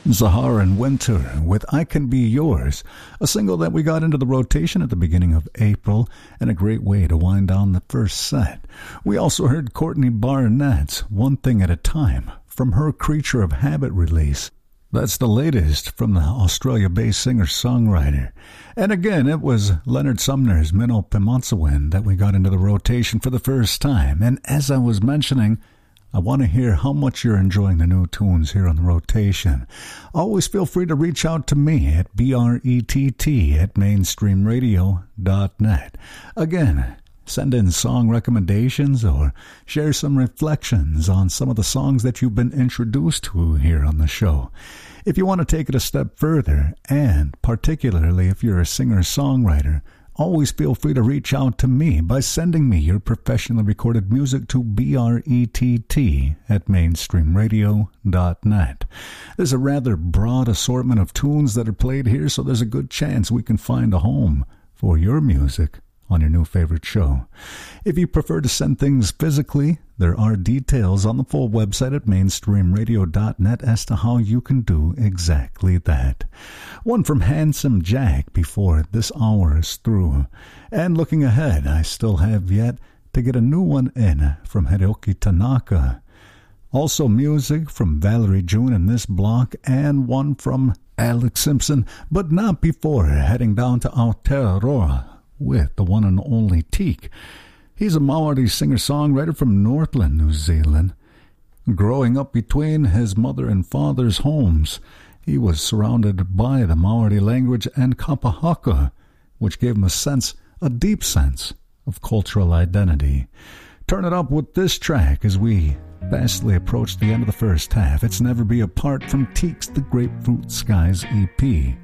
Zahar and Winter with I Can Be Yours, a single that we got into the rotation at the beginning of April and a great way to wind down the first set. We also heard Courtney Barnett's One Thing at a Time from her Creature of Habit release. That's the latest from the Australia-based singer-songwriter. And again, it was Leonard Sumner's Minnow Pimonsawin that we got into the rotation for the first time. And as I was mentioning, I want to hear how much you're enjoying the new tunes here on the rotation. Always feel free to reach out to me at brett@mainstreamradio.net. Again, send in song recommendations or share some reflections on some of the songs that you've been introduced to here on the show. If you want to take it a step further, and particularly if you're a singer-songwriter, always feel free to reach out to me by sending me your professionally recorded music to brett@mainstreamradio.net. There's a rather broad assortment of tunes that are played here, so there's a good chance we can find a home for your music on your new favorite show. If you prefer to send things physically, there are details on the full website at mainstreamradio.net as to how you can do exactly that. One from Handsome Jack before this hour is through. And looking ahead, I still have yet to get a new one in from Hiroki Tanaka. Also music from Valerie June in this block, and one from Alex Simpson, but not before heading down to Aotearoa with the one and only Teak. He's a Maori singer-songwriter from Northland, New Zealand. Growing up between his mother and father's homes, he was surrounded by the Maori language and kapahaka, which gave him a deep sense of cultural identity. Turn it up with this track as we fastly approach the end of the first half. It's Never Be Apart from Teak's The Grapefruit Skies EP.